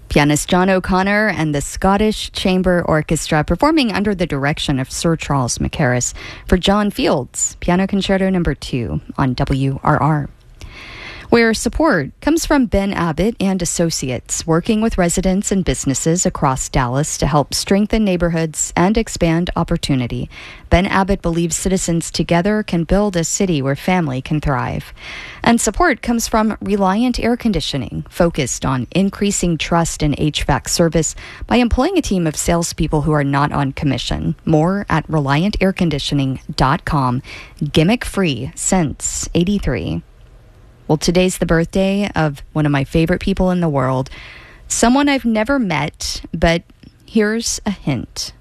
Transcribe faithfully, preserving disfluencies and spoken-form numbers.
Pianist John O'Connor and the Scottish Chamber Orchestra performing under the direction of Sir Charles Mackerras for John Field's Piano Concerto Number two on W R R. Where support comes from Ben Abbott and Associates, working with residents and businesses across Dallas to help strengthen neighborhoods and expand opportunity. Ben Abbott believes citizens together can build a city where family can thrive. And support comes from Reliant Air Conditioning, focused on increasing trust in H V A C service by employing a team of salespeople who are not on commission. More at reliant air conditioning dot com. Gimmick free since eighty-three. Well, today's the birthday of one of my favorite people in the world, someone I've never met, but here's a hint.